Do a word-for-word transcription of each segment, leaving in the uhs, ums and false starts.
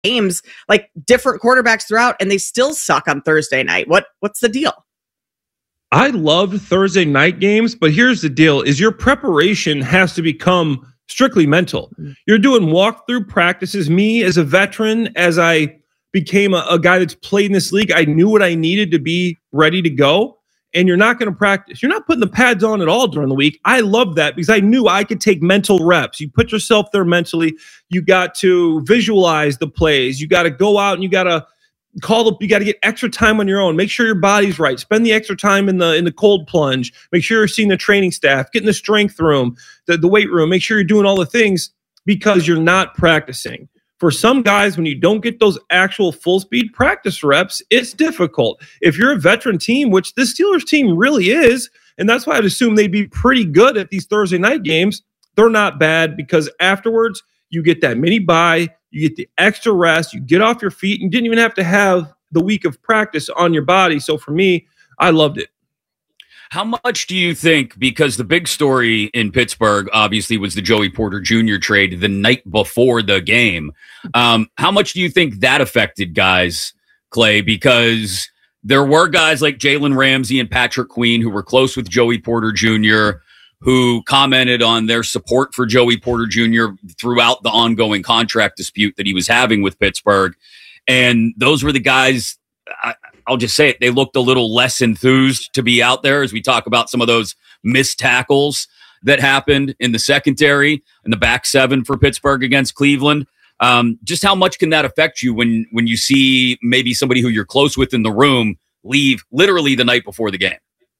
games, like different quarterbacks throughout, and they still suck on Thursday night. What what's the deal? I loved Thursday night games, but here's the deal: is your preparation has to become strictly mental. You're doing walkthrough practices. Me as a veteran, as I became a, a guy that's played in this league, I knew what I needed to be ready to go. And you're not going to practice. You're not putting the pads on at all during the week. I love that because I knew I could take mental reps. You put yourself there mentally. You got to visualize the plays. You got to go out and you got to call the, you got to get extra time on your own. Make sure your body's right. Spend the extra time in the in the cold plunge. Make sure you're seeing the training staff. Get in the strength room, the, the weight room. Make sure you're doing all the things because you're not practicing. For some guys, when you don't get those actual full-speed practice reps, it's difficult. If you're a veteran team, which this Steelers team really is, and that's why I'd assume they'd be pretty good at these Thursday night games, they're not bad because afterwards you get that mini bye, you get the extra rest, you get off your feet, and you didn't even have to have the week of practice on your body. So for me, I loved it. How much do you think, because the big story in Pittsburgh obviously was the Joey Porter Junior trade the night before the game. Um, how much do you think that affected guys, Clay? Because there were guys like Jalen Ramsey and Patrick Queen who were close with Joey Porter Junior, who commented on their support for Joey Porter Junior throughout the ongoing contract dispute that he was having with Pittsburgh. And those were the guys, I, I'll just say it, they looked a little less enthused to be out there as we talk about some of those missed tackles that happened in the secondary and the back seven for Pittsburgh against Cleveland. Um, just how much can that affect you when when you see maybe somebody who you're close with in the room leave literally the night before the game?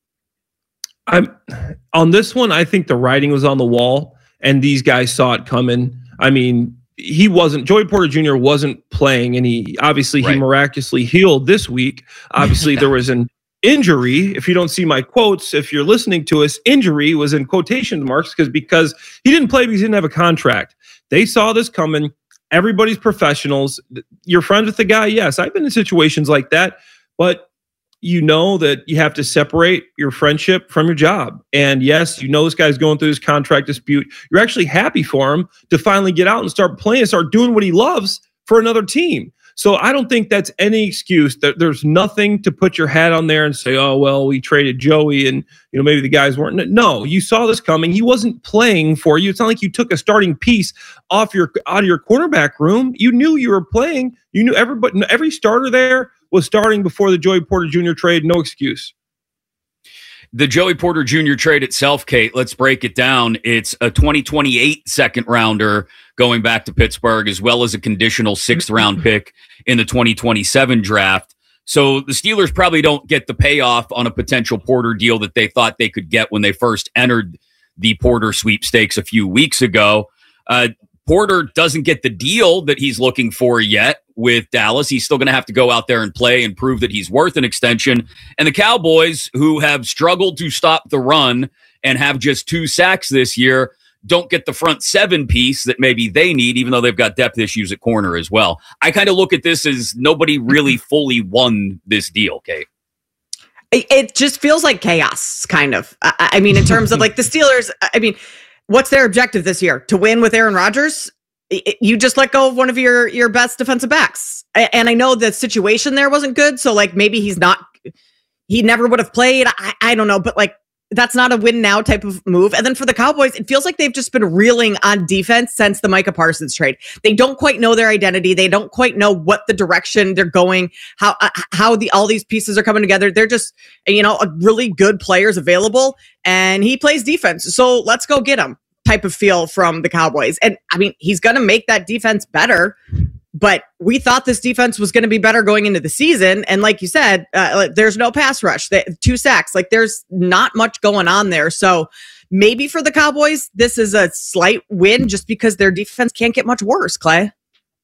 I'm on this one. I think the writing was on the wall and these guys saw it coming. I mean, he wasn't, Joey Porter Junior wasn't playing, and he obviously right. he miraculously healed this week. Obviously, there was an injury. If you don't see my quotes, if you're listening to us, injury was in quotation marks because because he didn't play because he didn't have a contract. They saw this coming. Everybody's professionals. You're friends with the guy. Yes, I've been in situations like that, but you know that you have to separate your friendship from your job. And yes, you know this guy's going through this contract dispute. You're actually happy for him to finally get out and start playing, start doing what he loves for another team. So I don't think that's any excuse. There's nothing to put your hat on there and say, oh, well, we traded Joey and you know maybe the guys weren't. No, you saw this coming. He wasn't playing for you. It's not like you took a starting piece off your out of your cornerback room. You knew you were playing. You knew everybody, every starter there was starting before the Joey Porter Junior trade. No excuse. The Joey Porter Junior trade itself, Kate, let's break it down. It's a twenty twenty-eight second rounder going back to Pittsburgh, as well as a conditional sixth round pick in the twenty twenty-seven draft. So the Steelers probably don't get the payoff on a potential Porter deal that they thought they could get when they first entered the Porter sweepstakes a few weeks ago. Uh, Porter doesn't get the deal that he's looking for yet with Dallas. He's still going to have to go out there and play and prove that he's worth an extension. And the Cowboys, who have struggled to stop the run and have just two sacks this year, don't get the front seven piece that maybe they need, even though they've got depth issues at corner as well. I kind of look at this as nobody really fully won this deal, Kate. It just feels like chaos, kind of. I, I mean, in terms of like the Steelers, I mean, what's their objective this year? To win with Aaron Rodgers? You just let go of one of your, your best defensive backs. And I know the situation there wasn't good. So like maybe he's not, he never would have played. I, I don't know, but like that's not a win now type of move. And then for the Cowboys, it feels like they've just been reeling on defense since the Micah Parsons trade. They don't quite know their identity. They don't quite know what the direction they're going, how, uh, how the, all these pieces are coming together. They're just, you know, a really good players available and he plays defense. So let's go get him. Type of feel from the Cowboys. And I mean, he's going to make that defense better, but we thought this defense was going to be better going into the season. And like you said, uh, there's no pass rush, they, two sacks, like there's not much going on there. So maybe for the Cowboys, this is a slight win just because their defense can't get much worse, Clay.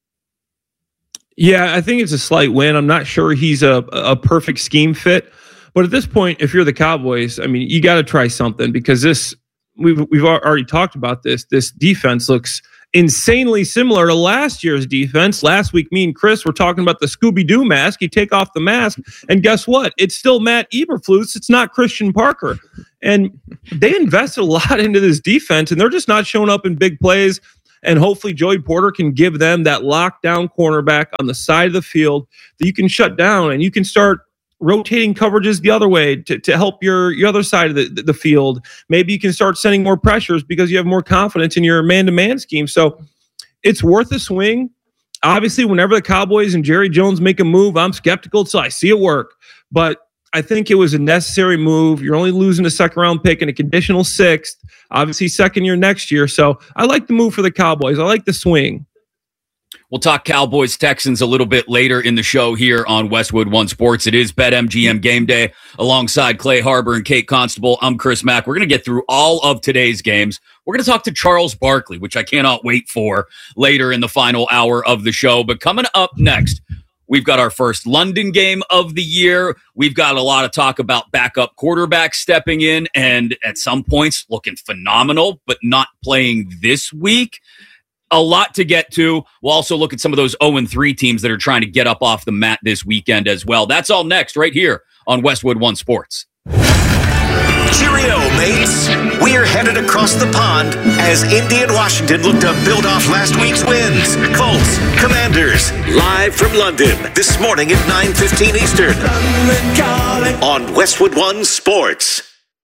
Yeah, I think it's a slight win. I'm not sure he's a, a perfect scheme fit, but at this point, if you're the Cowboys, I mean, you got to try something because this, We've we've already talked about this. This defense looks insanely similar to last year's defense. Last week, me and Chris were talking about the Scooby-Doo mask. You take off the mask, and guess what? It's still Matt Eberflus. It's not Christian Parker. And they invested a lot into this defense, and they're just not showing up in big plays. And hopefully Joey Porter can give them that lockdown cornerback on the side of the field that you can shut down, and you can start rotating coverages the other way to, to help your, your other side of the, the field. Maybe you can start sending more pressures because you have more confidence in your man-to-man scheme. So it's worth a swing. Obviously, whenever the Cowboys and Jerry Jones make a move, I'm skeptical until I see it work. But I think it was a necessary move. You're only losing a second-round pick and a conditional sixth. Obviously, second year next year. So I like the move for the Cowboys. I like the swing. We'll talk Cowboys-Texans a little bit later in the show here on Westwood One Sports. It is BetMGM Game Day alongside Clay Harbor and Kate Constable. I'm Chris Mack. We're going to get through all of today's games. We're going to talk to Charles Barkley, which I cannot wait for later in the final hour of the show. But coming up next, we've got our first London game of the year. We've got a lot of talk about backup quarterbacks stepping in and at some points looking phenomenal, but not playing this week. A lot to get to. We'll also look at some of those oh and three teams that are trying to get up off the mat this weekend as well. That's all next right here on Westwood One Sports. Cheerio, mates. We're headed across the pond as Indy and Washington look to build off last week's wins. Colts, Commanders, live from London this morning at nine fifteen Eastern on Westwood One Sports.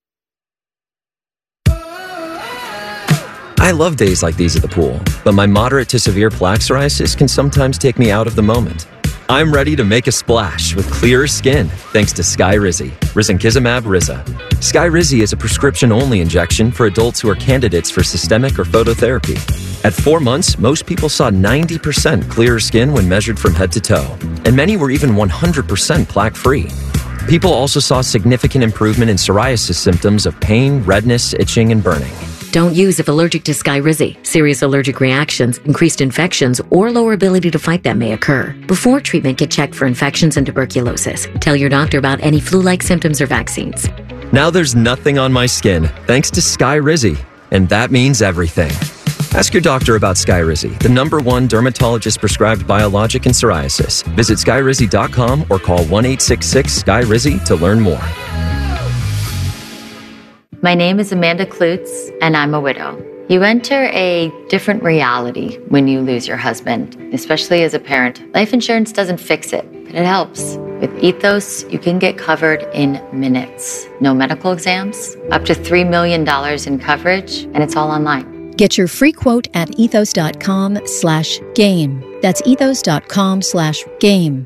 I love days like these at the pool, but my moderate to severe plaque psoriasis can sometimes take me out of the moment. I'm ready to make a splash with clearer skin thanks to Skyrizi, risankizumab Riza. Skyrizi is a prescription-only injection for adults who are candidates for systemic or phototherapy. At four months, most people saw ninety percent clearer skin when measured from head to toe, and many were even one hundred percent plaque-free. People also saw significant improvement in psoriasis symptoms of pain, redness, itching, and burning. Don't use if allergic to Skyrizi. Serious allergic reactions, increased infections, or lower ability to fight them may occur. Before treatment, get checked for infections and tuberculosis. Tell your doctor about any flu-like symptoms or vaccines. Now there's nothing on my skin thanks to Skyrizi, and that means everything. Ask your doctor about Skyrizi, the number one dermatologist-prescribed biologic in psoriasis. Visit skyrizi dot com or call one eight six six Sky Rizi to learn more. My name is Amanda Klutz, and I'm a widow. You enter a different reality when you lose your husband, especially as a parent. Life insurance doesn't fix it, but it helps. With Ethos, you can get covered in minutes. No medical exams, up to three million dollars in coverage, and it's all online. Get your free quote at ethos.com slash game. That's ethos.com slash game.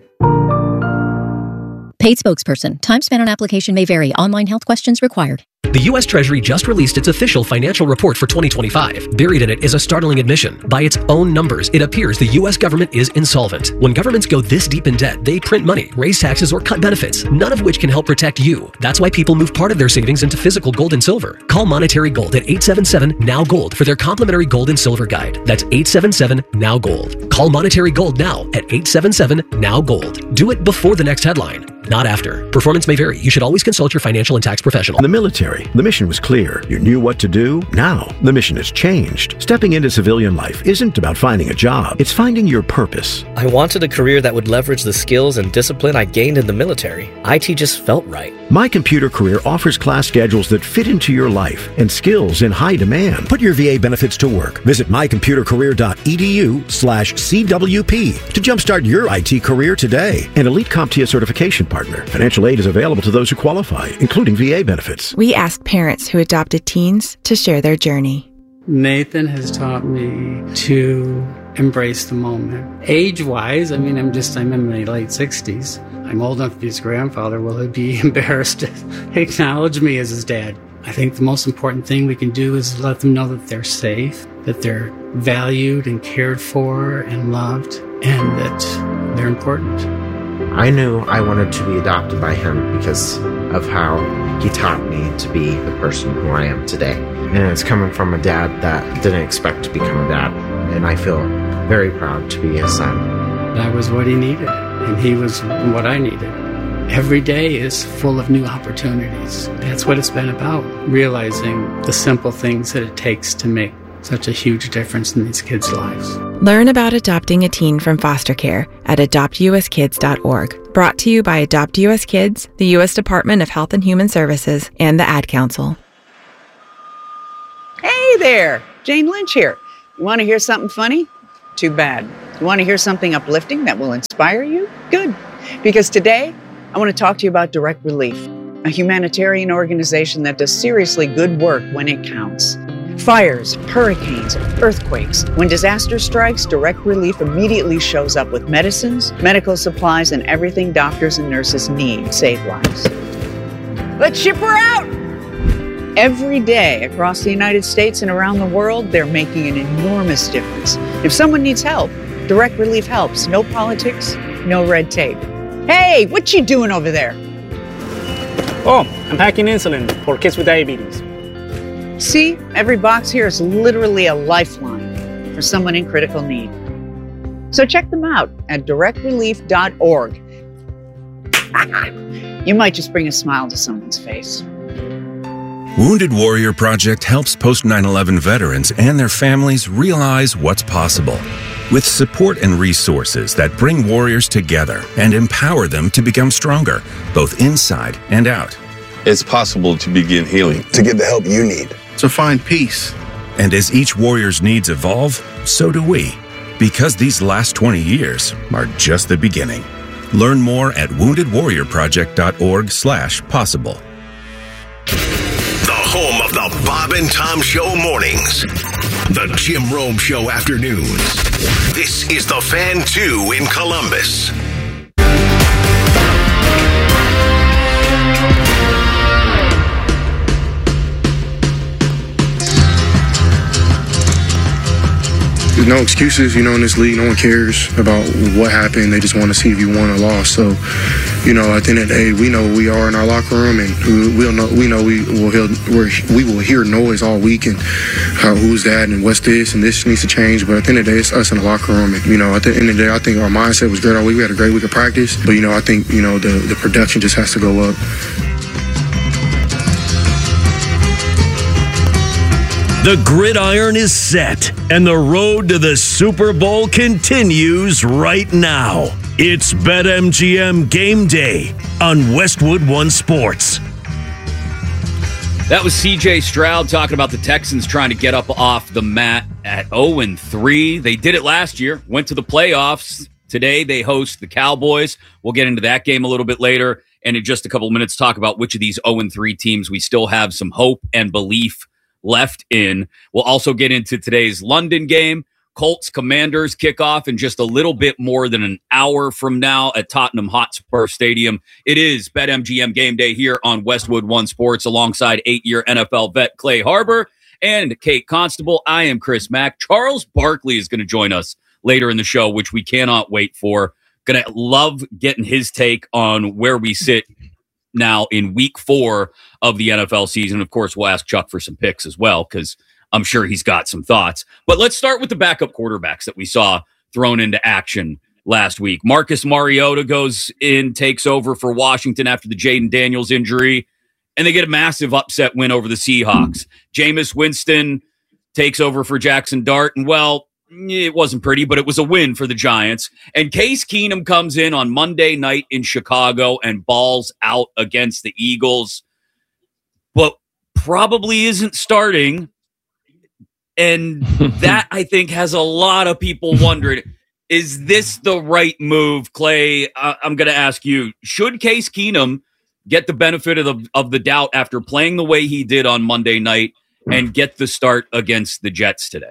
Paid spokesperson. Time spent on application may vary. Online health questions required. The U S Treasury just released its official financial report for twenty twenty-five. Buried in it is a startling admission. By its own numbers, it appears the U S government is insolvent. When governments go this deep in debt, they print money, raise taxes, or cut benefits, none of which can help protect you. That's why people move part of their savings into physical gold and silver. Call Monetary Gold at eight seven seven, N O W, GOLD for their complimentary gold and silver guide. That's eight seven seven, N O W, GOLD. Call Monetary Gold now at eight seven seven, N O W, GOLD. Do it before the next headline, not after. Performance may vary. You should always consult your financial and tax professional. In the military, the mission was clear. You knew what to do. Now, the mission has changed. Stepping into civilian life isn't about finding a job. It's finding your purpose. I wanted a career that would leverage the skills and discipline I gained in the military. I T just felt right. My Computer Career offers class schedules that fit into your life and skills in high demand. Put your V A benefits to work. Visit mycomputercareer.edu slash CWP to jumpstart your I T career today. An Elite CompTIA certification partner. Financial aid is available to those who qualify, including V A benefits. We ask parents who adopted teens to share their journey. Nathan has taught me to embrace the moment. Age-wise, I mean, I'm just, I'm in my late sixties. I'm old enough to be his grandfather. Will he be embarrassed to acknowledge me as his dad? I think the most important thing we can do is let them know that they're safe, that they're valued and cared for and loved, and that they're important. I knew I wanted to be adopted by him because of how he taught me to be the person who I am today. And it's coming from a dad that didn't expect to become a dad. And I feel very proud to be his son. That was what he needed, and he was what I needed. Every day is full of new opportunities. That's what it's been about, realizing the simple things that it takes to make such a huge difference in these kids' lives. Learn about adopting a teen from foster care at adopt u s kids dot org. Brought to you by Adopt U S Kids, the U S Department of Health and Human Services, and the Ad Council. Hey there, Jane Lynch here. You want to hear something funny? Too bad. You want to hear something uplifting that will inspire you? Good. Because today, I want to talk to you about Direct Relief, a humanitarian organization that does seriously good work when it counts. Fires, hurricanes, earthquakes. When disaster strikes, Direct Relief immediately shows up with medicines, medical supplies, and everything doctors and nurses need to save lives. Let's ship her out! Every day across the United States and around the world, they're making an enormous difference. If someone needs help, Direct Relief helps. No politics, no red tape. Hey, what you doing over there? Oh, I'm packing insulin for kids with diabetes. See, every box here is literally a lifeline for someone in critical need. So check them out at direct relief dot org. You might just bring a smile to someone's face. Wounded Warrior Project helps post nine eleven veterans and their families realize what's possible. With support and resources that bring warriors together and empower them to become stronger, both inside and out. It's possible to begin healing, to get the help you need, to find peace. And as each warrior's needs evolve, so do we. Because these last twenty years are just the beginning. Learn more at wounded warrior project dot org slash possible. Home of the Bob and Tom Show mornings. The Jim Rome Show afternoons. This is the Fan two in Columbus. There's no excuses, you know, in this league. No one cares about what happened. They just want to see if you won or lost. So, you know, at the end of the day, we know we are in our locker room, and we'll know we know we will hear we're, we will hear noise all week and how who's that and what's this and this needs to change. But at the end of the day, it's us in the locker room, and you know, at the end of the day, I think our mindset was great all week. We had a great week of practice, but you know, I think you know the the production just has to go up. The gridiron is set, and the road to the Super Bowl continues right now. It's BetMGM Game Day on Westwood One Sports. That was C J Stroud talking about the Texans trying to get up off the mat at oh and three. They did it last year, went to the playoffs. Today they host the Cowboys. We'll get into that game a little bit later, and in just a couple of minutes talk about which of these oh and three teams we still have some hope and belief left in. We'll also get into today's London game. Colts Commanders kickoff in just a little bit more than an hour from now at Tottenham Hotspur Stadium. It is BetMGM Game Day here on Westwood One Sports alongside eight-year N F L vet Clay Harbor and Kate Constable. I am Chris Mack. Charles Barkley is going to join us later in the show, which we cannot wait for. Going to love getting his take on where we sit now in week four of the N F L season. Of course, we'll ask Chuck for some picks as well, because I'm sure he's got some thoughts. But let's start with the backup quarterbacks that we saw thrown into action last week. Marcus Mariota goes in, takes over for Washington after the Jaden Daniels injury, and they get a massive upset win over the Seahawks. Jameis Winston takes over for Jackson Dart, and well, it wasn't pretty, but it was a win for the Giants. And Case Keenum comes in on Monday night in Chicago and balls out against the Eagles, but probably isn't starting. And that, I think, has a lot of people wondering, is this the right move? Clay, uh, I'm going to ask you, should Case Keenum get the benefit of the, of the doubt after playing the way he did on Monday night and get the start against the Jets today?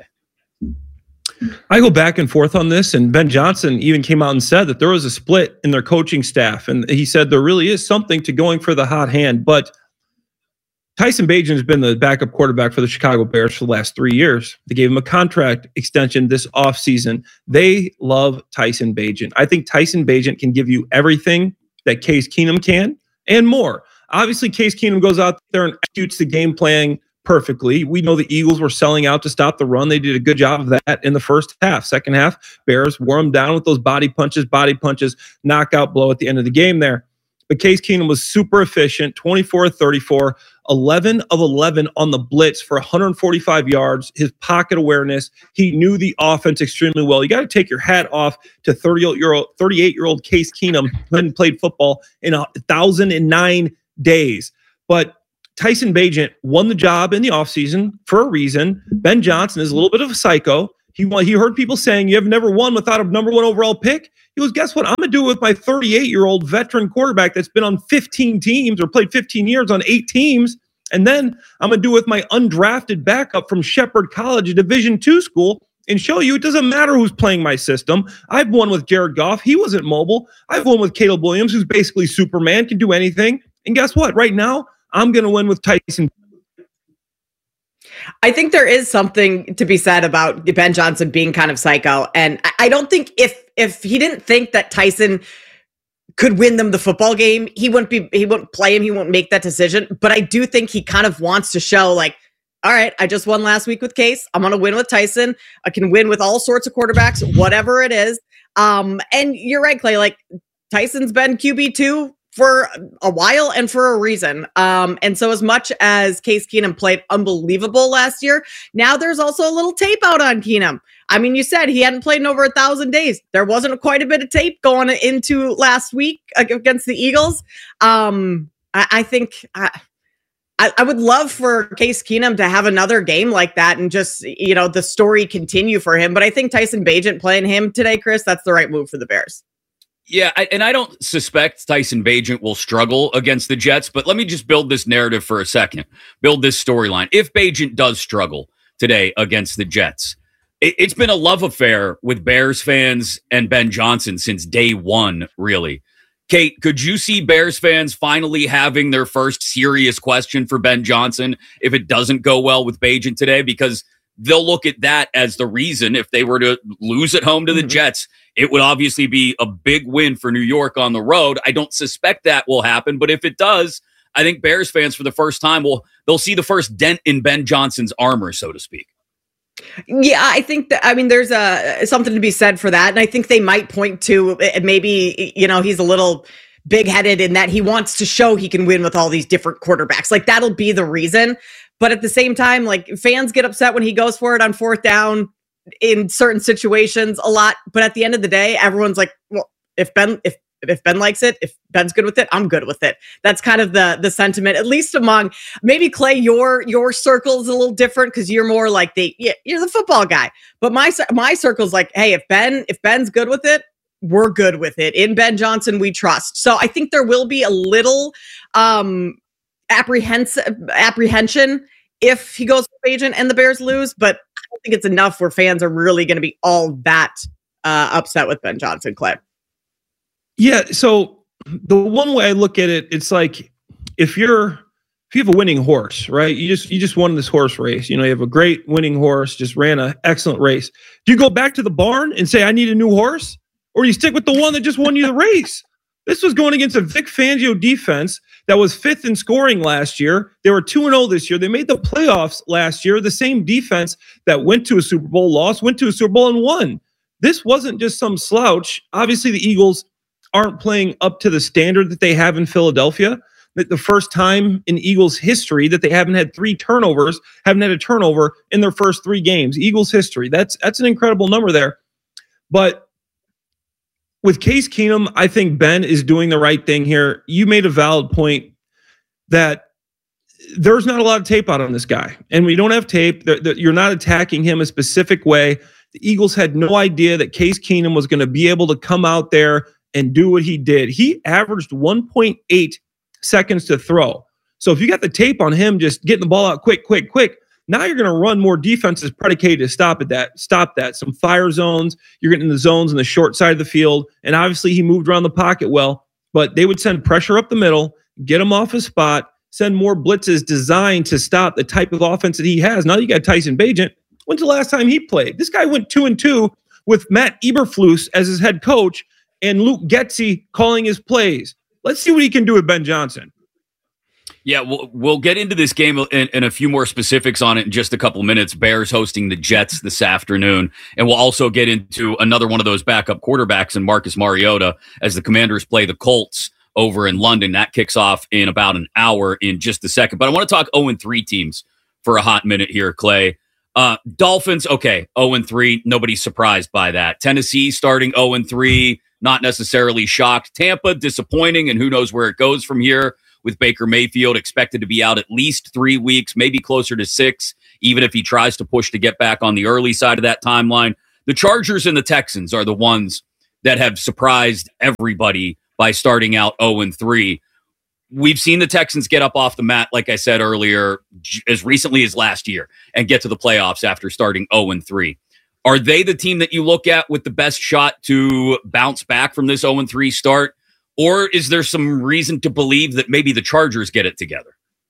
I go back and forth on this, and Ben Johnson even came out and said that there was a split in their coaching staff, and he said there really is something to going for the hot hand. But Tyson Bagent has been the backup quarterback for the Chicago Bears for the last three years. They gave him a contract extension this offseason. They love Tyson Bagent. I think Tyson Bagent can give you everything that Case Keenum can and more. Obviously, Case Keenum goes out there and executes the game plan perfectly. We know the Eagles were selling out to stop the run. They did a good job of that in the first half. Second half, Bears wore them down with those body punches, body punches, knockout blow at the end of the game there. But Case Keenum was super efficient, twenty-four of thirty-four, eleven of eleven on the blitz for one hundred forty-five yards. His pocket awareness, he knew the offense extremely well. You got to take your hat off to thirty-eight-year-old Case Keenum, who hadn't played football in one thousand nine days. But Tyson Bagent won the job in the offseason for a reason. Ben Johnson is a little bit of a psycho. He he heard people saying, you have never won without a number one overall pick. He goes, guess what? I'm going to do it with my thirty-eight-year-old veteran quarterback that's been on fifteen teams or played fifteen years on eight teams. And then I'm going to do it with my undrafted backup from Shepherd College, a Division two school, and show you it doesn't matter who's playing my system. I've won with Jared Goff. He wasn't mobile. I've won with Caleb Williams, who's basically Superman, can do anything. And guess what? Right now, I'm going to win with Tyson. I think there is something to be said about Ben Johnson being kind of psycho. And I don't think if if he didn't think that Tyson could win them the football game, he wouldn't be he wouldn't play him, he won't make that decision. But I do think he kind of wants to show, like, all right, I just won last week with Case. I'm gonna win with Tyson. I can win with all sorts of quarterbacks, whatever it is. Um, and you're right, Clay, like Tyson's been Q B two for a while and for a reason. Um, and so as much as Case Keenum played unbelievable last year, now there's also a little tape out on Keenum. I mean, you said he hadn't played in over a thousand days. There wasn't quite a bit of tape going into last week against the Eagles. Um, I, I think I, I, I would love for Case Keenum to have another game like that and just, you know, the story continue for him. But I think Tyson Bagent playing him today, Chris, that's the right move for the Bears. Yeah, I, and I don't suspect Tyson Bagent will struggle against the Jets, but let me just build this narrative for a second, build this storyline. If Bagent does struggle today against the Jets, it, it's been a love affair with Bears fans and Ben Johnson since day one, really. Kate, could you see Bears fans finally having their first serious question for Ben Johnson if it doesn't go well with Bagent today? Because they'll look at that as the reason if they were to lose at home to the mm-hmm. Jets. It would obviously be a big win for New York on the road. I don't suspect that will happen, but if it does, I think Bears fans for the first time will they'll see the first dent in Ben Johnson's armor, so to speak. Yeah, I think that, I mean, there's a something to be said for that. And I think they might point to maybe, you know, he's a little big-headed in that he wants to show he can win with all these different quarterbacks. Like, that'll be the reason. But at the same time, like, fans get upset when he goes for it on fourth down in certain situations a lot. But at the end of the day, everyone's like, well, if Ben, if if Ben likes it, if Ben's good with it, I'm good with it. That's kind of the the sentiment, at least among maybe Clay, your your circle is a little different because you're more like the yeah, you're the football guy. But my my circle's like, hey, if Ben if Ben's good with it, we're good with it. In Ben Johnson, we trust. So I think there will be a little um, apprehensive apprehension if he goes with Bagent and the Bears lose, but I don't think it's enough where fans are really going to be all that uh, upset with Ben Johnson, Clay. Yeah. So the one way I look at it, it's like if you're if you have a winning horse, right? You just you just won this horse race. You know, you have a great winning horse, just ran an excellent race. Do you go back to the barn and say, I need a new horse? Or do you stick with the one that just won you the race? This was going against a Vic Fangio defense that was fifth in scoring last year. They were two and oh this year. They made the playoffs last year. The same defense that went to a Super Bowl, lost, went to a Super Bowl and won. This wasn't just some slouch. Obviously, the Eagles aren't playing up to the standard that they have in Philadelphia. That the first time in Eagles history that they haven't had three turnovers, haven't had a turnover in their first three games. Eagles history. That's that's an incredible number there. But with Case Keenum, I think Ben is doing the right thing here. You made a valid point that there's not a lot of tape out on this guy. And we don't have tape. You're not attacking him a specific way. The Eagles had no idea that Case Keenum was going to be able to come out there and do what he did. He averaged one point eight seconds to throw. So if you got the tape on him just getting the ball out quick, quick, quick, now you're going to run more defenses predicated to stop at that. Stop that. Some fire zones. You're getting in the zones on the short side of the field. And obviously he moved around the pocket well, but they would send pressure up the middle, get him off his spot, send more blitzes designed to stop the type of offense that he has. Now you got Tyson Bagent. When's the last time he played? This guy went two and two with Matt Eberflus as his head coach and Luke Getsy calling his plays. Let's see what he can do with Ben Johnson. Yeah, we'll, we'll get into this game and, and a few more specifics on it in just a couple minutes. Bears hosting the Jets this afternoon. And we'll also get into another one of those backup quarterbacks in Marcus Mariota as the Commanders play the Colts over in London. That kicks off in about an hour in just a second. But I want to talk oh and three teams for a hot minute here, Clay. Uh, Dolphins, okay, oh and three. Nobody's surprised by that. Tennessee starting oh and three, not necessarily shocked. Tampa, disappointing, and who knows where it goes from here. With Baker Mayfield expected to be out at least three weeks, maybe closer to six even if he tries to push to get back on the early side of that timeline. The Chargers and the Texans are the ones that have surprised everybody by starting out oh and three. We've seen the Texans get up off the mat, like I said earlier, as recently as last year and get to the playoffs after starting oh and three. Are they the team that you look at with the best shot to bounce back from this oh and three start? Or is there some reason to believe that maybe the Chargers get it together?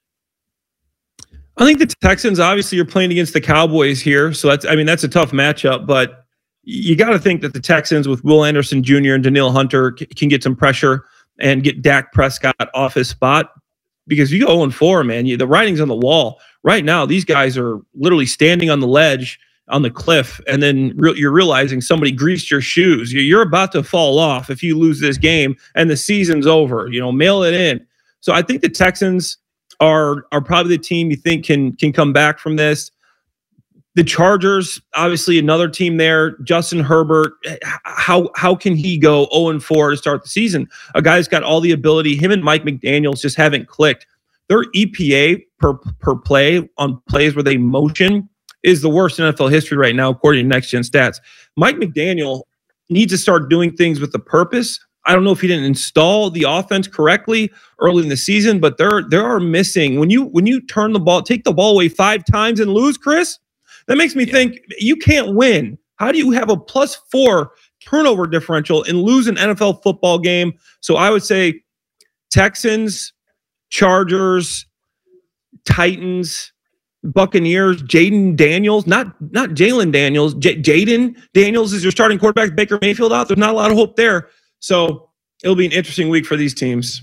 I think the Texans, obviously, you're playing against the Cowboys here. So that's, I mean, that's a tough matchup, but you got to think that the Texans with Will Anderson Junior and Danielle Hunter c- can get some pressure and get Dak Prescott off his spot. Because if you go oh and four, man, you, the writing's on the wall. Right now, these guys are literally standing on the ledge, on the cliff, and then re- you're realizing somebody greased your shoes. You're about to fall off if you lose this game, and the season's over. You know, mail it in. So I think the Texans are are probably the team you think can can come back from this. The Chargers, obviously another team there. Justin Herbert, how how can he go oh and four to start the season? A guy's got all the ability. Him and Mike McDaniels just haven't clicked. Their E P A per per play on plays where they motion is the worst in N F L history right now, according to Next Gen Stats. Mike McDaniel needs to start doing things with a purpose. I don't know if he didn't install the offense correctly early in the season, but there there are missing when you when you turn the ball, take the ball away five times and lose, Chris. That makes me yeah. think you can't win. How do you have a plus four turnover differential and lose an N F L football game? So I would say Texans, Chargers, Titans, Buccaneers, Jaden Daniels, not not Jalen Daniels. J- Jaden Daniels is your starting quarterback. Baker Mayfield out. There's not a lot of hope there. So it'll be an interesting week for these teams.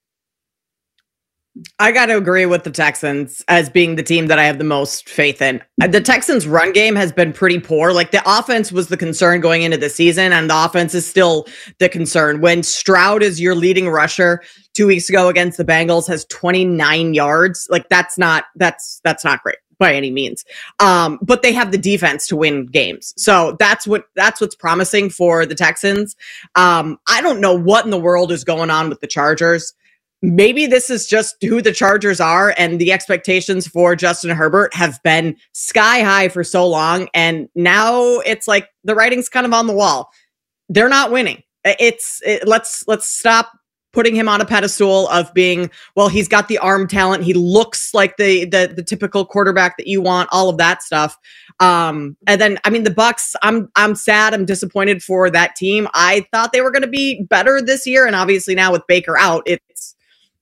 I got to agree with the Texans as being the team that I have the most faith in. The Texans' run game has been pretty poor. Like, the offense was the concern going into the season, and the offense is still the concern. When Stroud is your leading rusher two weeks ago against the Bengals, has twenty-nine yards. Like, that's not that's that's not great by any means. Um, but they have the defense to win games. So that's what that's what's promising for the Texans. Um, I don't know what in the world is going on with the Chargers. Maybe this is just who the Chargers are, and the expectations for Justin Herbert have been sky high for so long. And now it's like the writing's kind of on the wall. They're not winning. It's it, let's let's stop putting him on a pedestal of being, well, he's got the arm talent. He looks like the the, the typical quarterback that you want, all of that stuff. Um, and then, I mean, the Bucs, I'm I'm sad. I'm disappointed for that team. I thought they were going to be better this year. And obviously now with Baker out, it's,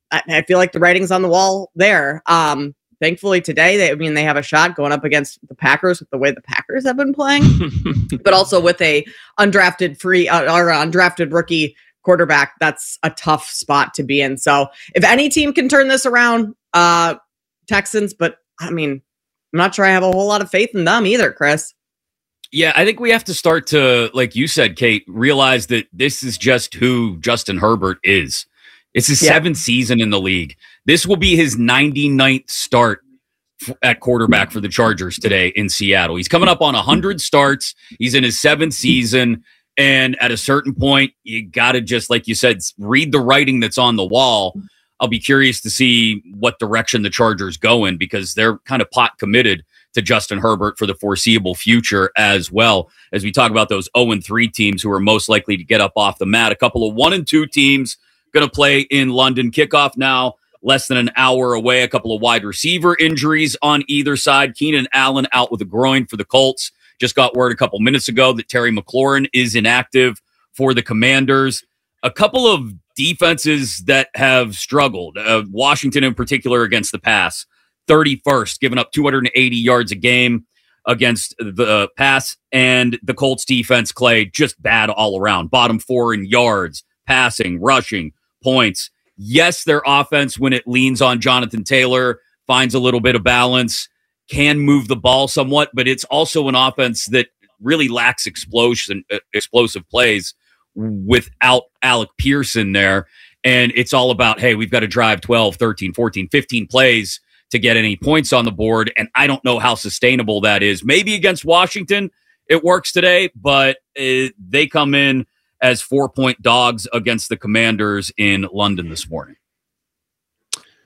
I feel like the writing's on the wall there. Um, thankfully today, they, I mean, they have a shot going up against the Packers with the way the Packers have been playing, but also with a undrafted free uh, or undrafted rookie quarterback. That's a tough spot to be in. So if any team can turn this around, uh, Texans, but I mean, I'm not sure I have a whole lot of faith in them either, Chris. Yeah, I think we have to start to, like you said, Kate, realize that this is just who Justin Herbert is. It's his yeah. seventh season in the league. This will be his ninety-ninth start f- at quarterback for the Chargers today in Seattle. He's coming up on one hundred starts. He's in his seventh season. And at a certain point, you got to just, like you said, read the writing that's on the wall. I'll be curious to see what direction the Chargers go in, because they're kind of pot committed to Justin Herbert for the foreseeable future, as well as we talk about those oh and three teams who are most likely to get up off the mat. A couple of one and two teams going to play in London. Kickoff now, less than an hour away. A couple of wide receiver injuries on either side. Keenan Allen out with a groin for the Colts. Just got word a couple minutes ago that Terry McLaurin is inactive for the Commanders. A couple of defenses that have struggled. Uh, Washington in particular against the pass. thirty-first, giving up two hundred eighty yards a game against the pass. And the Colts defense, Clay, just bad all around. Bottom four in yards, passing, rushing, points. Yes, their offense, when it leans on Jonathan Taylor, finds a little bit of balance, can move the ball somewhat, but it's also an offense that really lacks explosion, uh, explosive plays without Alec Pearson there. And it's all about, hey, we've got to drive twelve, thirteen, fourteen, fifteen plays to get any points on the board. And I don't know how sustainable that is. Maybe against Washington, it works today, but it, they come in as four-point dogs against the Commanders in London this morning.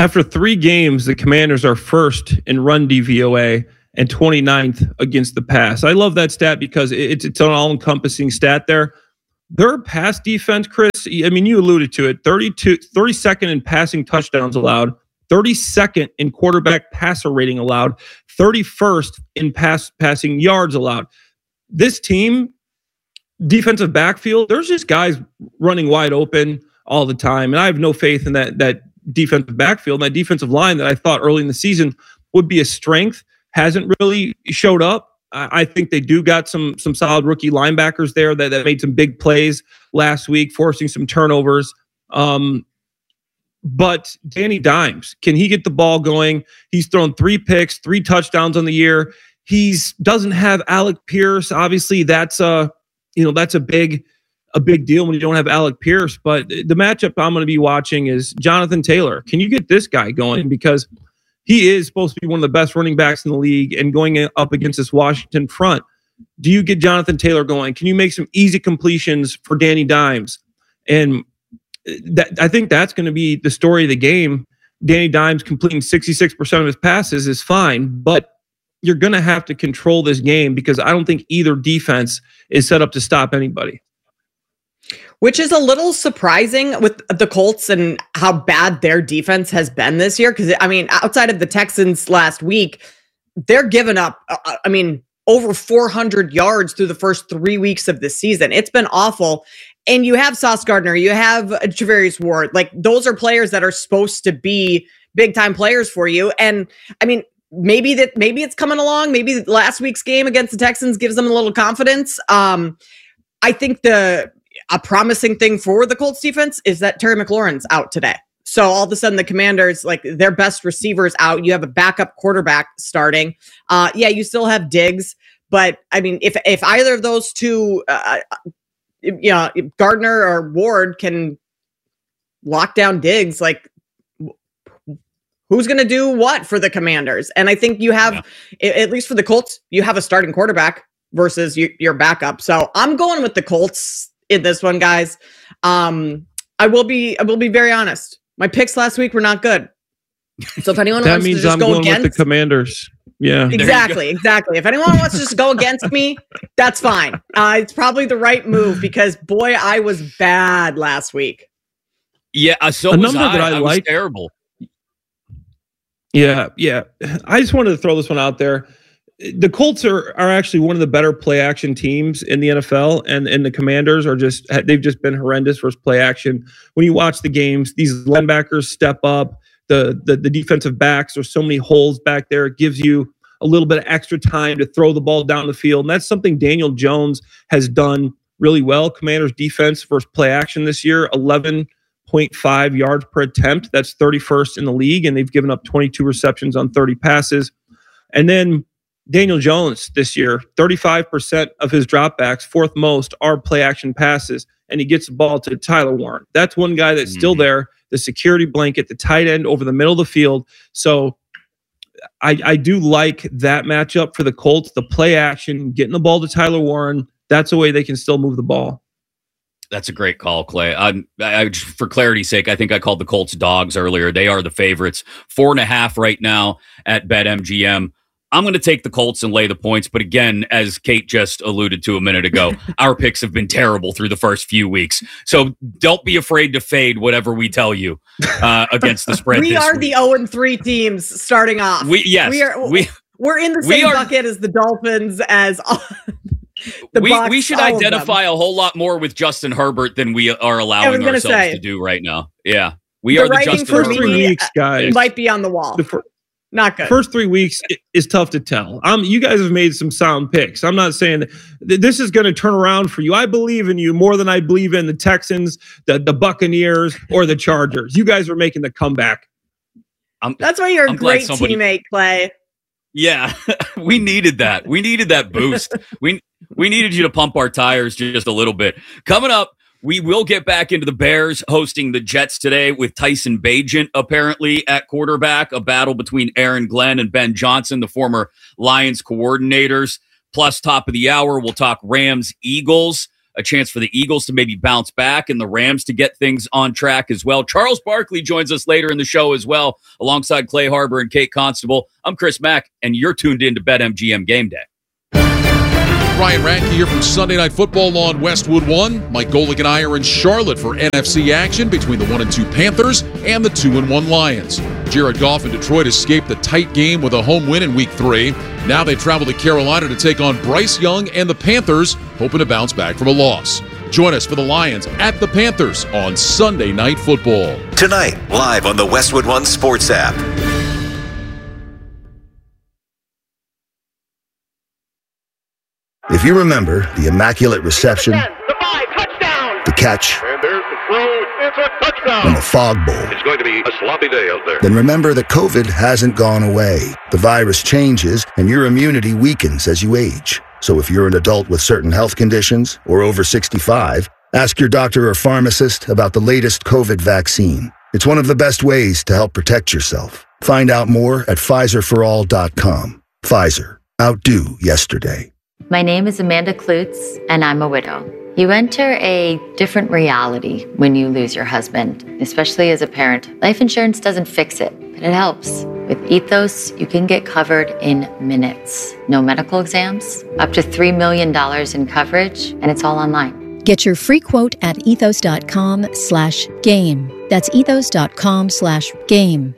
After three games, the Commanders are first in run D V O A and twenty-ninth against the pass. I love that stat because it's it's an all-encompassing stat there. Their pass defense, Chris, I mean, you alluded to it, thirty-two, thirty-second in passing touchdowns allowed, thirty-second in quarterback passer rating allowed, thirty-first in pass passing yards allowed. This team, defensive backfield, there's just guys running wide open all the time. And I have no faith in that, that defensive backfield and that defensive line that I thought early in the season would be a strength. Hasn't really showed up. I think they do got some some solid rookie linebackers there that, that made some big plays last week, forcing some turnovers. Um, but Danny Dimes, can he get the ball going? He's thrown three picks, three touchdowns on the year. He's doesn't have Alec Pierce. Obviously, that's a you know that's a big a big deal when you don't have Alec Pierce. But the matchup I'm going to be watching is Jonathan Taylor. Can you get this guy going? Because he is supposed to be one of the best running backs in the league, and going up against this Washington front, do you get Jonathan Taylor going? Can you make some easy completions for Danny Dimes? And that, I think that's going to be the story of the game. Danny Dimes completing sixty-six percent of his passes is fine, but you're going to have to control this game because I don't think either defense is set up to stop anybody. Which is a little surprising with the Colts and how bad their defense has been this year. Because, I mean, outside of the Texans last week, they're giving up, uh, I mean, over four hundred yards through the first three weeks of the season. It's been awful. And you have Sauce Gardner, you have Javarius Ward. Like, those are players that are supposed to be big-time players for you. And, I mean, maybe that maybe it's coming along. Maybe last week's game against the Texans gives them a little confidence. Um, I think the... A promising thing for the Colts defense is that Terry McLaurin's out today. So all of a sudden the Commanders, like their best receivers out, you have a backup quarterback starting. Uh, yeah, you still have Diggs, but I mean, if, if either of those two, uh, you know, Gardner or Ward can lock down Diggs, like who's going to do what for the Commanders? And I think you have, yeah. at least for the Colts, you have a starting quarterback versus you, your backup. So I'm going with the Colts in this one, guys. Um, I will be I will be very honest. My picks last week were not good. So if anyone that wants means to just I'm go going against with the Commanders. Yeah. Exactly, exactly. If anyone wants to just go against me, that's fine. Uh, it's probably the right move because boy, I was bad last week. Yeah, uh, so a was number I. that I, I like. was terrible. Yeah, yeah. I just wanted to throw this one out there. The Colts are are actually one of the better play action teams in the N F L, and, and the Commanders are just, they've just been horrendous versus play action. When you watch the games, these linebackers step up, the, the, the defensive backs, there's so many holes back there. It gives you a little bit of extra time to throw the ball down the field. And that's something Daniel Jones has done really well. Commanders defense versus play action this year, eleven point five yards per attempt. That's thirty-first in the league, and they've given up twenty-two receptions on thirty passes. And then Daniel Jones this year, thirty-five percent of his dropbacks, fourth most, are play action passes, and he gets the ball to Tyler Warren. That's one guy that's mm-hmm. still there, the security blanket, the tight end over the middle of the field. So I, I do like that matchup for the Colts, the play action, getting the ball to Tyler Warren. That's a way they can still move the ball. That's a great call, Clay. I, I, for clarity's sake, I think I called the Colts dogs earlier. They are the favorites, four and a half right now at BetMGM. I'm going to take the Colts and lay the points. But again, as Kate just alluded to a minute ago, our picks have been terrible through the first few weeks. So don't be afraid to fade whatever we tell you uh, against the spread. We this are week. the oh and three teams starting off. We Yes. We are, we, we're in the we same are, bucket as the Dolphins, as the we, Bucs, we should identify a whole lot more with Justin Herbert than we are allowing ourselves say, to do right now. Yeah. We the are the Justin for Herbert. Me, weeks, guys. Might be on the wall. The fir- Not good. First three weeks is tough to tell. Um, you guys have made some sound picks. I'm not saying that this is going to turn around for you. I believe in you more than I believe in the Texans, the, the Buccaneers, or the Chargers. You guys are making the comeback. I'm, That's why you're I'm a great somebody, teammate, Clay. Yeah, we needed that. We needed that boost. we we needed you to pump our tires just a little bit. Coming up, we will get back into the Bears hosting the Jets today with Tyson Bagent apparently at quarterback, a battle between Aaron Glenn and Ben Johnson, the former Lions coordinators. Plus, top of the hour, we'll talk Rams, Eagles. a chance for the Eagles to maybe bounce back and the Rams to get things on track as well. Charles Barkley joins us later in the show as well, alongside Clay Harbor and Kate Constable. I'm Chris Mack, and you're tuned in to BetMGM Game Day. Ryan Radke here from Sunday Night Football on Westwood One. Mike Golick and I are in Charlotte for N F C action between the one and two Panthers and the two and one Lions. Jared Goff and Detroit escaped the tight game with a home win in Week Three. Now they travel to Carolina to take on Bryce Young and the Panthers, hoping to bounce back from a loss. Join us for the Lions at the Panthers on Sunday Night Football. Tonight, live on the Westwood One Sports app. If you remember the Immaculate Reception, the catch, And there's the throw. It's a touchdown. and the Fog Bowl, It's going to be a sloppy day out there. then remember that COVID hasn't gone away. The virus changes and your immunity weakens as you age. So if you're an adult with certain health conditions or over sixty-five, ask your doctor or pharmacist about the latest COVID vaccine. It's one of the best ways to help protect yourself. Find out more at Pfizer for all dot com. Pfizer. Outdo yesterday. My name is Amanda Klutz, and I'm a widow. You enter a different reality when you lose your husband, especially as a parent. Life insurance doesn't fix it, but it helps. With Ethos, you can get covered in minutes. No medical exams, up to three million dollars in coverage, and it's all online. Get your free quote at ethos.com slash game. That's ethos.com slash game.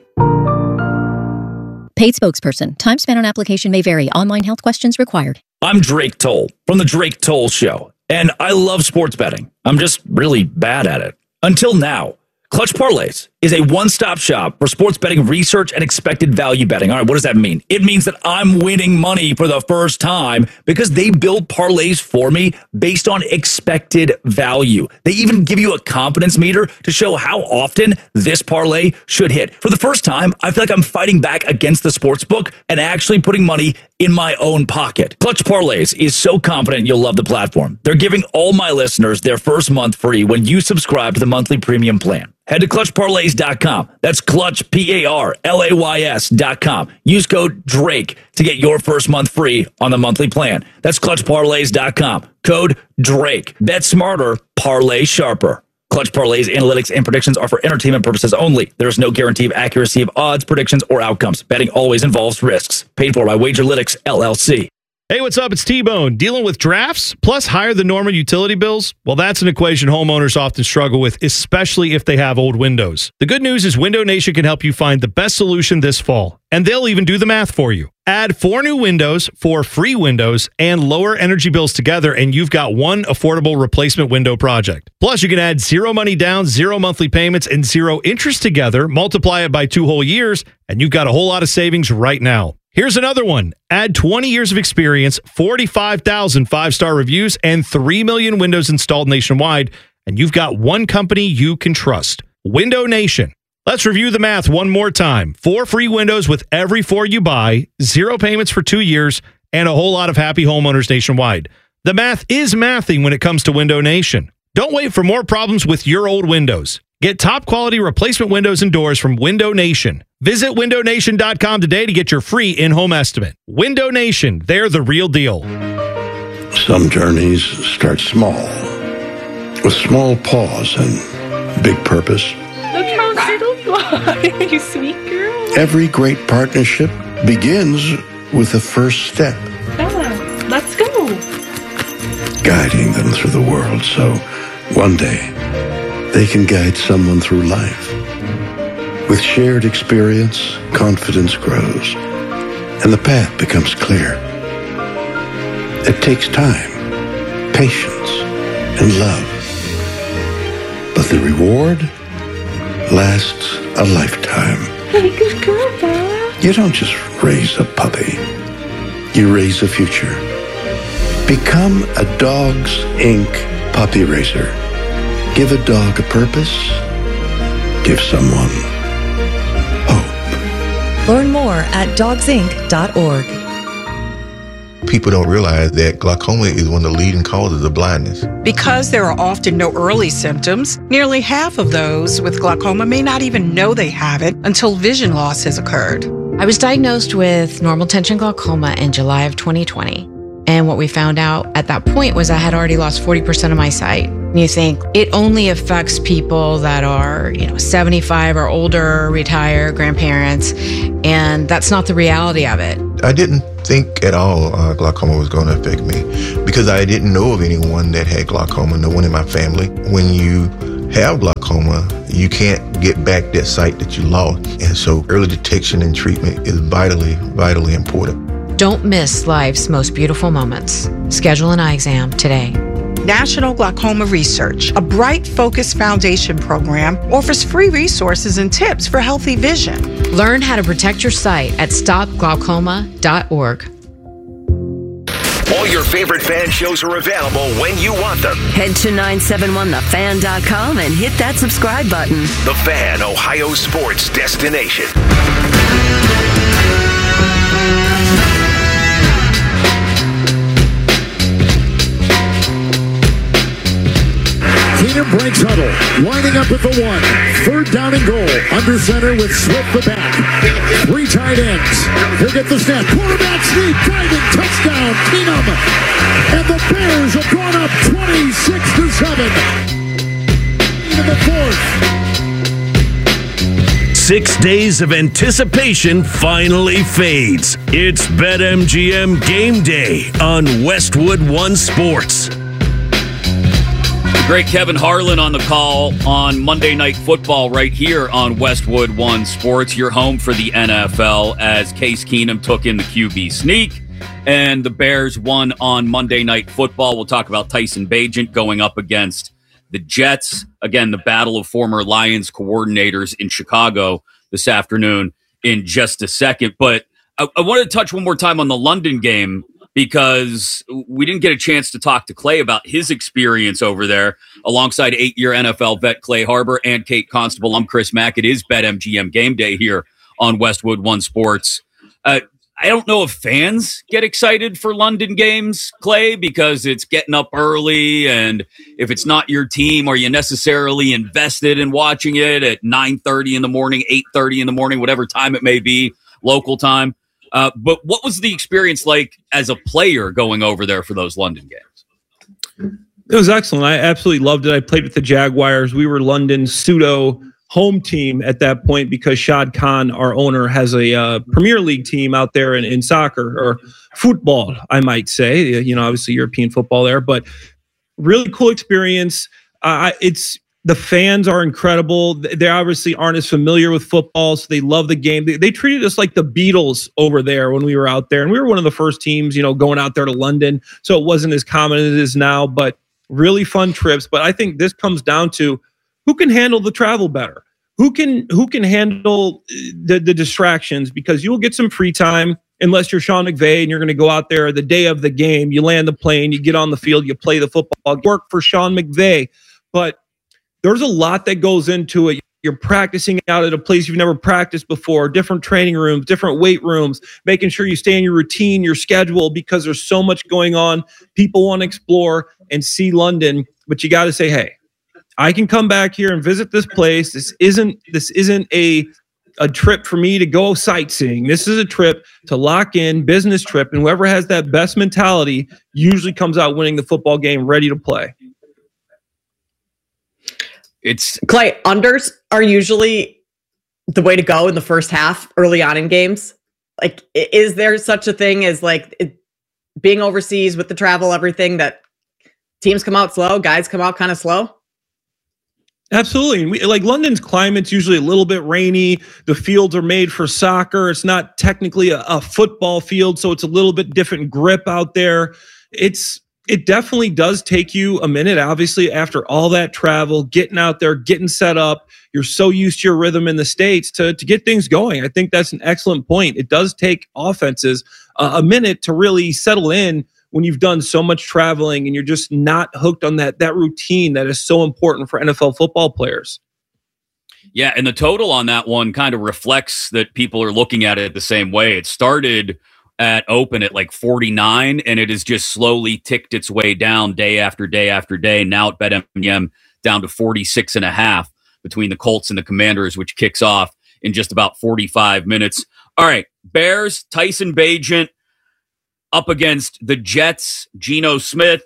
Paid spokesperson. Time spent on application may vary. Online health questions required. I'm Drake Toll from The Drake Toll Show, and I love sports betting. I'm just really bad at it. Until now. Clutch Parlays is a one-stop shop for sports betting research and expected value betting. All right, what does that mean? It means that I'm winning money for the first time because they build parlays for me based on expected value. They even give you a confidence meter to show how often this parlay should hit. For the first time, I feel like I'm fighting back against the sports book and actually putting money in my own pocket. Clutch Parlays is so confident you'll love the platform. They're giving all my listeners their first month free when you subscribe to the monthly premium plan. Head to clutch parlays dot com. That's clutch, P A R L A Y S dot com. Use code DRAKE to get your first month free on the monthly plan. That's clutch parlays dot com. Code DRAKE. Bet smarter, parlay sharper. Clutch Parlays analytics and predictions are for entertainment purposes only. There is no guarantee of accuracy of odds, predictions, or outcomes. Betting always involves risks. Paid for by Wagerlytics, L L C. Hey, what's up? It's T-Bone. Dealing with drafts plus higher than normal utility bills? Well, that's an equation homeowners often struggle with, especially if they have old windows. The good news is Window Nation can help you find the best solution this fall, and they'll even do the math for you. Add four new windows, four free windows, and lower energy bills together, and you've got one affordable replacement window project. Plus, you can add zero money down, zero monthly payments, and zero interest together, multiply it by two whole years, and you've got a whole lot of savings right now. Here's another one. Add twenty years of experience, forty-five thousand five-star reviews, and three million windows installed nationwide, and you've got one company you can trust. Window Nation. Let's review the math one more time. Four free windows with every four you buy, zero payments for two years, and a whole lot of happy homeowners nationwide. The math is mathing when it comes to Window Nation. Don't wait for more problems with your old windows. Get top quality replacement windows and doors from Window Nation. Visit window nation dot com today to get your free in-home estimate. Window Nation, they're the real deal. Some journeys start small, with small pause and big purpose. Look how little you are, you sweet girl. Every great partnership begins with the first step, Bella, let's go. guiding them through the world so one day they can guide someone through life. With shared experience, confidence grows, and the path becomes clear. It takes time, patience, and love. But the reward lasts a lifetime. Hey, good girl, Bella. You don't just raise a puppy. You raise a future. Become a Dogs Incorporated puppy raiser. Give a dog a purpose. Give someone Learn more at dogs inc dot org. People don't realize that glaucoma is one of the leading causes of blindness. Because there are often no early symptoms, nearly half of those with glaucoma may not even know they have it until vision loss has occurred. I was diagnosed with normal tension glaucoma in July of twenty twenty. And what we found out at that point was I had already lost forty percent of my sight. And you think it only affects people that are, you know, seventy-five or older, retired, grandparents, and that's not the reality of it. I didn't think at all uh, glaucoma was going to affect me because I didn't know of anyone that had glaucoma, no one in my family. When you have glaucoma, you can't get back that sight that you lost. And so early detection and treatment is vitally, vitally important. Don't miss life's most beautiful moments. Schedule an eye exam today. National Glaucoma Research, a Bright Focus Foundation program, offers free resources and tips for healthy vision. Learn how to protect your sight at stop glaucoma dot org. All your favorite fan shows are available when you want them. Head to nine seven one the fan dot com and hit that subscribe button. The Fan, Ohio sports destination. Keenum breaks huddle, lining up at the one. Third down and goal. Under center with Swift the back. Three tight ends. He'll get the snap. Quarterback sneak, diving, touchdown, Keenum. And the Bears have gone up twenty-six to seven. In the fourth. Six days of anticipation finally fades. It's BetMGM Game Day on Westwood One Sports. Great Kevin Harlan on the call on Monday Night Football right here on Westwood One Sports, your home for the N F L, as Case Keenum took in the Q B sneak and the Bears won on Monday Night Football. We'll talk about Tyson Bagent going up against the Jets. Again, the battle of former Lions coordinators in Chicago this afternoon in just a second. But I, I wanted to touch one more time on the London game, because we didn't get a chance to talk to Clay about his experience over there alongside eight-year N F L vet Clay Harbor and Kate Constable. I'm Chris Mack. It is BetMGM Game Day here on Westwood One Sports. Uh, I don't know if fans get excited for London games, Clay, because it's getting up early, and if it's not your team, are you necessarily invested in watching it at nine thirty in the morning, eight thirty in the morning, whatever time it may be, local time? Uh, but what was the experience like as a player going over there for those London games? It was excellent. I absolutely loved it. I played with the Jaguars. We were London's pseudo home team at that point because Shad Khan, our owner, has a uh, Premier League team out there in, in soccer or football, I might say. You know, obviously European football there, but really cool experience. Uh, it's The fans are incredible. They obviously aren't as familiar with football, so they love the game. They, they treated us like the Beatles over there when we were out there. And we were one of the first teams, you know, going out there to London. So it wasn't as common as it is now, but really fun trips. But I think this comes down to who can handle the travel better? Who can who can handle the, the distractions? Because you'll get some free time unless you're Sean McVay and you're going to go out there the day of the game. You land the plane, you get on the field, you play the football. Work for Sean McVay. But there's a lot that goes into it. You're practicing out at a place you've never practiced before, different training rooms, different weight rooms, making sure you stay in your routine, your schedule, because there's so much going on. People want to explore and see London, but you got to say, hey, I can come back here and visit this place. This isn't this isn't a a trip for me to go sightseeing. This is a trip to lock in, business trip, and whoever has that best mentality usually comes out winning the football game, ready to play. It's Clay, unders are usually the way to go in the first half early on in games. Like, is there such a thing as like it, being overseas with the travel, everything, that teams come out slow, guys come out kind of slow? Absolutely. And we, like London's climate's usually a little bit rainy. The fields are made for soccer. It's not technically a, a football field, so it's a little bit different grip out there. It's It definitely does take you a minute, obviously, after all that travel, getting out there, getting set up. You're so used to your rhythm in the States to, to get things going. I think that's an excellent point. It does take offenses uh, a minute to really settle in when you've done so much traveling and you're just not hooked on that, that routine that is so important for N F L football players. Yeah, and the total on that one kind of reflects that people are looking at it the same way. It started at open at like forty-nine, and it has just slowly ticked its way down day after day after day. Now at BetMGM down to forty-six and a half between the Colts and the Commanders, which kicks off in just about forty-five minutes. All right, Bears, Tyson Bagent. up against the Jets, Geno Smith.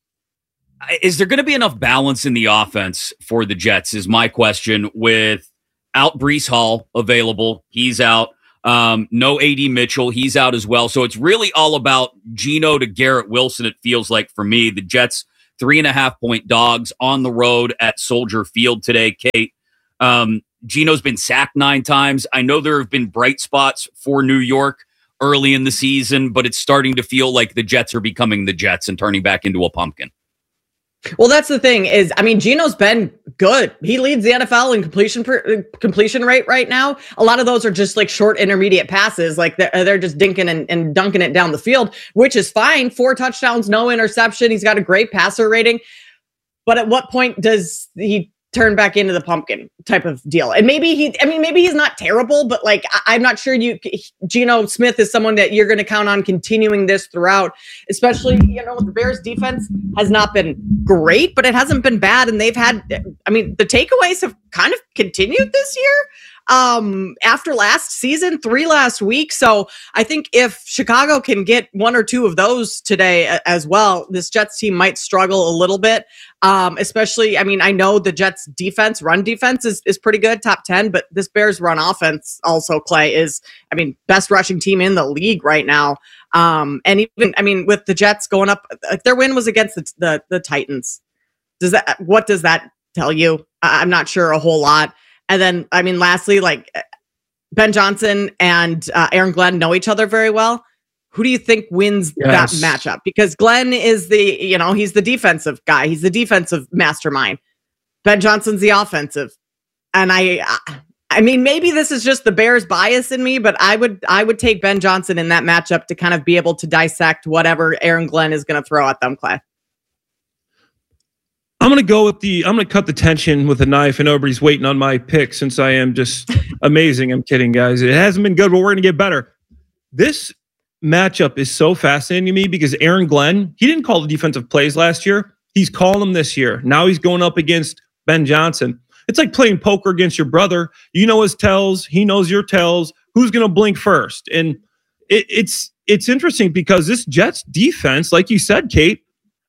Is there going to be enough balance in the offense for the Jets is my question. Without Breece Hall available, he's out. Um, no A D Mitchell, he's out as well. So it's really all about Geno to Garrett Wilson, it feels like for me. The Jets, three and a half point dogs on the road at Soldier Field today, Kate. Um, Geno's been sacked nine times. I know there have been bright spots for New York early in the season, but it's starting to feel like the Jets are becoming the Jets and turning back into a pumpkin. Well, that's the thing is, I mean, Geno's been good. He leads the N F L in completion per, completion rate right now. A lot of those are just like short intermediate passes. Like they're, they're just dinking and, and dunking it down the field, which is fine. Four touchdowns, no interception. He's got a great passer rating. But at what point does he turn back into the pumpkin type of deal? And maybe he, I mean, maybe he's not terrible, but like, I, I'm not sure you, Geno Smith is someone that you're going to count on continuing this throughout, especially, you know, the Bears defense has not been great, but it hasn't been bad. And they've had, I mean, the takeaways have kind of continued this year. Um, after last season, three last week. So I think if Chicago can get one or two of those today as well, this Jets team might struggle a little bit. Um, especially, I mean, I know the Jets defense, run defense is, is pretty good, top ten, but this Bears run offense also, Clay, is, I mean, best rushing team in the league right now. Um, and even, I mean, with the Jets going up, their win was against the, the, the Titans. Does that, what does that tell you? I'm not sure a whole lot. And then, I mean, lastly, like Ben Johnson and uh, Aaron Glenn know each other very well. Who do you think wins yes. that matchup? Because Glenn is the, you know, he's the defensive guy. He's the defensive mastermind. Ben Johnson's the offensive. And I, I mean, maybe this is just the Bears bias in me, but I would, I would take Ben Johnson in that matchup to kind of be able to dissect whatever Aaron Glenn is going to throw at them, Clay. I'm going to go with the, I'm going to cut the tension with a knife, and everybody's waiting on my pick since I am just amazing. I'm kidding, guys. It hasn't been good, but we're going to get better. This matchup is so fascinating to me because Aaron Glenn, he didn't call the defensive plays last year. He's calling them this year. Now he's going up against Ben Johnson. It's like playing poker against your brother. You know his tells. He knows your tells. Who's going to blink first? And it, it's, it's interesting because this Jets defense, like you said, Kate,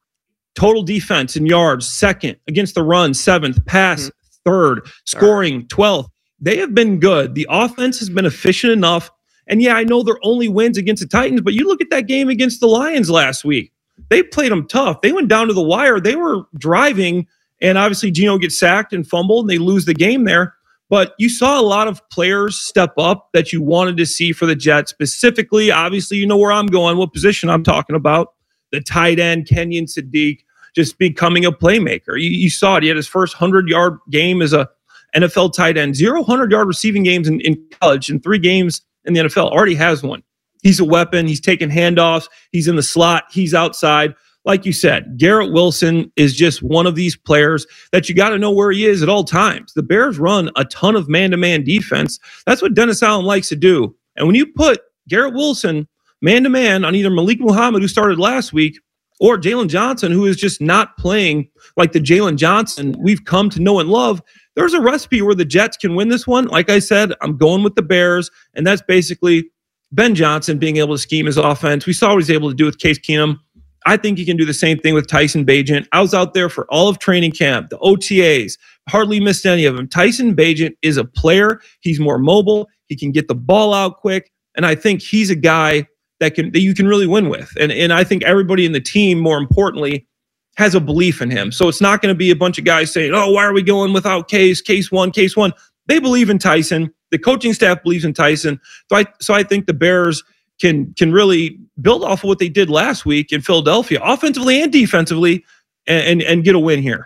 total defense in yards, second. Against the run, seventh. Pass, mm-hmm. third. Scoring, twelfth. They have been good. The offense has been efficient enough. And yeah, I know they're only wins against the Titans, but you look at that game against the Lions last week. They played them tough. They went down to the wire. They were driving, and obviously Geno gets sacked and fumbled, and they lose the game there. But you saw a lot of players step up that you wanted to see for the Jets. Specifically, obviously, you know where I'm going, what position I'm talking about. The tight end, Kenyon Sadiq, just becoming a playmaker. You, you saw it. He had his first hundred-yard game as a N F L tight end. Zero hundred-yard receiving games in, in college, and three games in the N F L. Already has one. He's a weapon. He's taking handoffs. He's in the slot. He's outside. Like you said, Garrett Wilson is just one of these players that you got to know where he is at all times. The Bears run a ton of man-to-man defense. That's what Dennis Allen likes to do. And when you put Garrett Wilson man-to-man on either Malik Muhammad, who started last week, or Jalen Johnson, who is just not playing like the Jalen Johnson we've come to know and love, there's a recipe where the Jets can win this one. Like I said, I'm going with the Bears, and that's basically Ben Johnson being able to scheme his offense. We saw what he's able to do with Case Keenum. I think he can do the same thing with Tyson Bagent. I was out there for all of training camp, the O T As, hardly missed any of them. Tyson Bagent is a player. He's more mobile. He can get the ball out quick, and I think he's a guy that can that you can really win with. And, and I think everybody in the team, more importantly, has a belief in him. So it's not going to be a bunch of guys saying, oh, why are we going without Case, Case one, Case one. They believe in Tyson. The coaching staff believes in Tyson. So I, so I think the Bears can, can really build off of what they did last week in Philadelphia, offensively and defensively, and, and, and get a win here.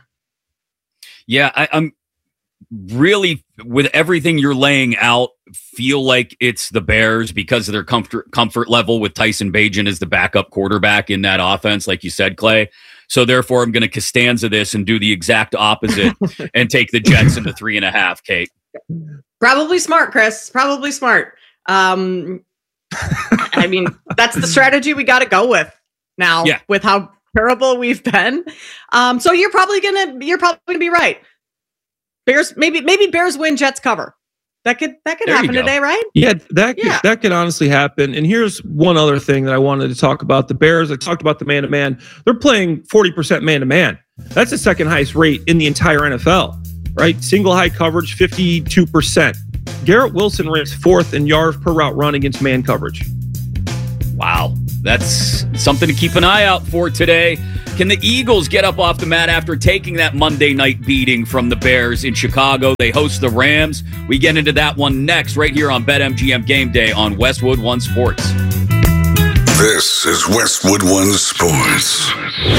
Yeah, I, I'm really, with everything you're laying out, feel like it's the Bears because of their comfort comfort level with Tyson Bagent as the backup quarterback in that offense, like you said, Clay. So therefore, I'm going to Costanza this and do the exact opposite and take the Jets into three and a half, Kate. Probably smart, Chris. Probably smart. Um, I mean, that's the strategy we got to go with now yeah. with how terrible we've been. Um, so you're probably gonna you're probably gonna be right. Bears maybe maybe Bears win, Jets cover. That could that could There you happen go. today, right? Yeah, that could, Yeah. that could honestly happen. And here's one other thing that I wanted to talk about. The Bears, I talked about the man-to-man. They're playing forty percent man-to-man. That's the second highest rate in the entire N F L, right? Single high coverage, fifty-two percent. Garrett Wilson ranks fourth in yards per route run against man coverage. Wow. That's something to keep an eye out for today. Can the Eagles get up off the mat after taking that Monday night beating from the Bears in Chicago? They host the Rams. We get into that one next right here on BetMGM Game Day on Westwood One Sports. This is Westwood One Sports.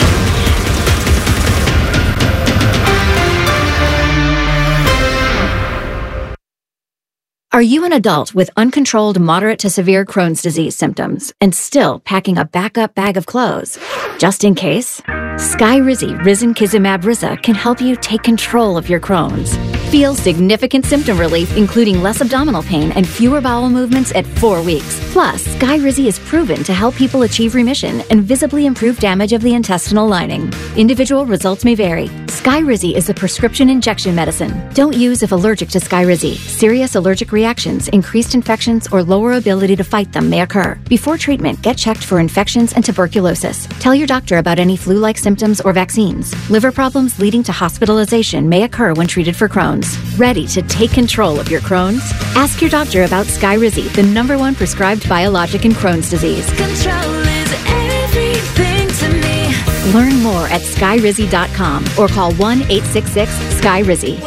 Are you an adult with uncontrolled moderate to severe Crohn's disease symptoms and still packing a backup bag of clothes? Just in case, Skyrizi Risankizumab Riza can help you take control of your Crohn's. Feel significant symptom relief, including less abdominal pain and fewer bowel movements at four weeks. Plus, Skyrizi is proven to help people achieve remission and visibly improve damage of the intestinal lining. Individual results may vary. Skyrizi is a prescription injection medicine. Don't use if allergic to Skyrizi. Serious allergic reactions, increased infections, or lower ability to fight them may occur. Before treatment, get checked for infections and tuberculosis. Tell your doctor about any flu-like symptoms or vaccines. Liver problems leading to hospitalization may occur when treated for Crohn's. Ready to take control of your Crohn's? Ask your doctor about Skyrizi, the number one prescribed biologic in Crohn's disease. Control is everything to me. Learn more at skyrizi dot com or call one eight six six sky rizi.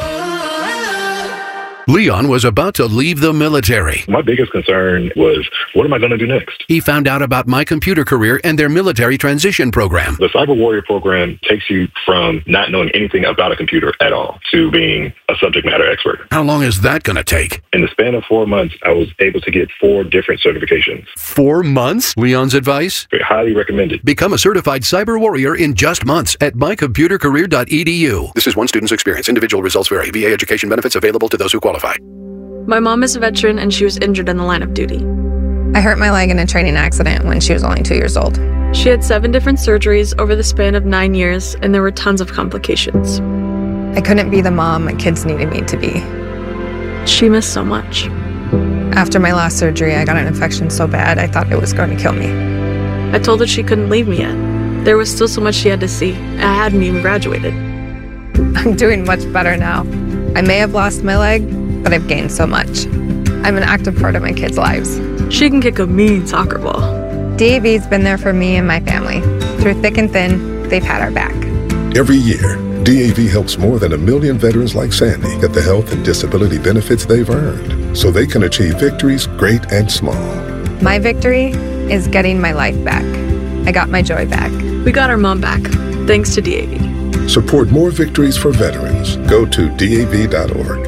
Leon was about to leave the military. My biggest concern was, what am I going to do next? He found out about My Computer Career and their military transition program. The Cyber Warrior program takes you from not knowing anything about a computer at all to being a subject matter expert. How long is that going to take? In the span of four months, I was able to get four different certifications. Four months? Leon's advice? Highly recommended. Become a certified cyber warrior in just months at my computer career dot e d u. This is one student's experience. Individual results vary. V A education benefits available to those who qualify. My mom is a veteran and she was injured in the line of duty. I hurt my leg in a training accident when she was only two years old. She had seven different surgeries over the span of nine years, and there were tons of complications. I couldn't be the mom my kids needed me to be. She missed so much. After my last surgery, I got an infection so bad I thought it was going to kill me. I told her she couldn't leave me yet. There was still so much she had to see. I hadn't even graduated. I'm doing much better now. I may have lost my leg, but I've gained so much. I'm an active part of my kids' lives. She can kick a mean soccer ball. D A V's been there for me and my family. Through thick and thin, they've had our back. Every year, D A V helps more than a million veterans like Sandy get the health and disability benefits they've earned so they can achieve victories great and small. My victory is getting my life back. I got my joy back. We got our mom back, thanks to D A V. Support more victories for veterans. Go to D A V dot org.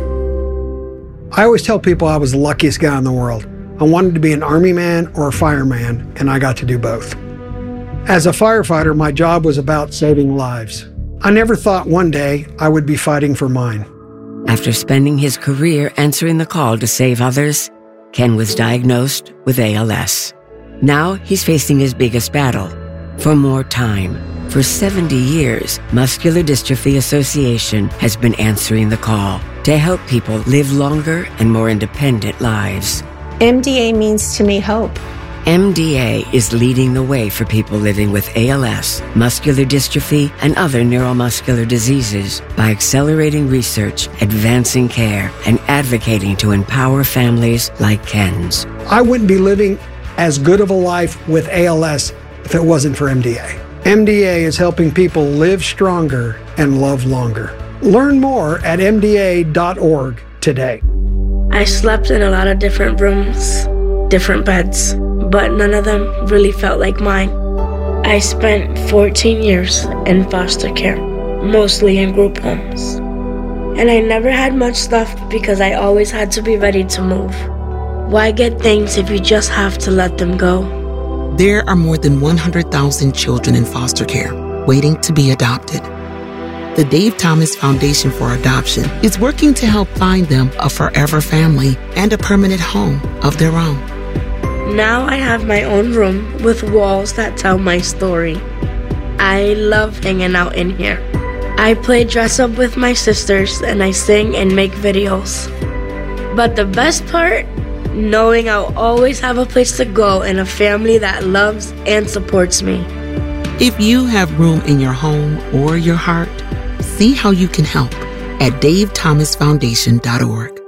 I always tell people I was the luckiest guy in the world. I wanted to be an army man or a fireman, and I got to do both. As a firefighter, my job was about saving lives. I never thought one day I would be fighting for mine. After spending his career answering the call to save others, Ken was diagnosed with A L S. Now he's facing his biggest battle, for more time. For seventy years, Muscular Dystrophy Association has been answering the call to help people live longer and more independent lives. M D A means to me hope. M D A is leading the way for people living with A L S, muscular dystrophy, and other neuromuscular diseases by accelerating research, advancing care, and advocating to empower families like Ken's. I wouldn't be living as good of a life with A L S if it wasn't for M D A. M D A is helping people live stronger and love longer. Learn more at M D A dot org today. I slept in a lot of different rooms, different beds, but none of them really felt like mine. I spent fourteen years in foster care, mostly in group homes. And I never had much stuff because I always had to be ready to move. Why get things if you just have to let them go? There are more than one hundred thousand children in foster care waiting to be adopted. The Dave Thomas Foundation for Adoption is working to help find them a forever family and a permanent home of their own. Now I have my own room with walls that tell my story. I love hanging out in here. I play dress up with my sisters and I sing and make videos. But the best part, knowing I'll always have a place to go and a family that loves and supports me. If you have room in your home or your heart, see how you can help at dave thomas foundation dot org.